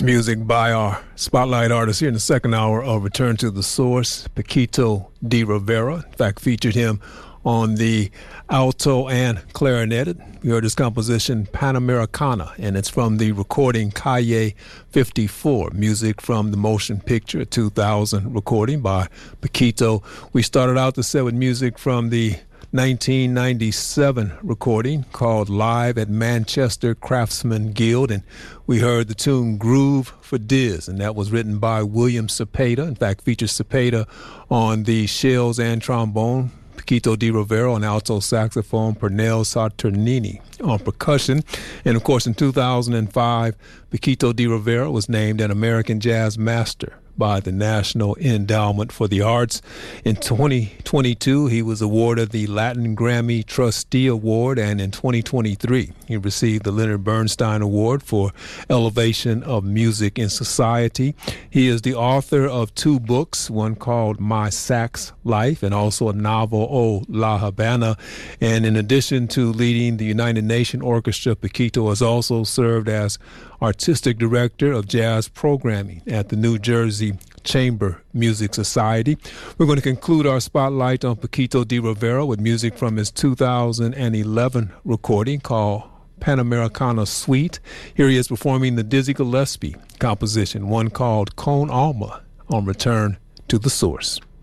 Music by our spotlight artist here in the second hour of Return to the Source, Paquito D'Rivera. In fact, featured him on the alto and clarinet. We heard his composition Panamericana, and it's from the recording Calle 54, music from the motion picture 2000 recording by Paquito. We started out the set with music from the 1997 recording called Live at Manchester Craftsman Guild, and we heard the tune Groove for Diz, and that was written by William Cepeda. In fact, features Cepeda on the shells and trombone, Paquito D'Rivera on alto saxophone, Pernell Saturnini on percussion. And of course, in 2005, Paquito D'Rivera was named an American Jazz Master by the National Endowment for the Arts. In 2022, he was awarded the Latin Grammy Trustee Award, and in 2023, he received the Leonard Bernstein Award for Elevation of Music in Society. He is the author of two books, one called My Sax Life and also a novel, Oh La Habana. And in addition to leading the United Nations Orchestra, Paquito has also served as artistic director of jazz programming at the New Jersey Chamber Music Society. We're going to conclude our spotlight on Paquito D'Rivera with music from his 2011 recording called Panamericana Suite. Here he is performing the Dizzy Gillespie composition, one called Con Alma, on Return to the Source.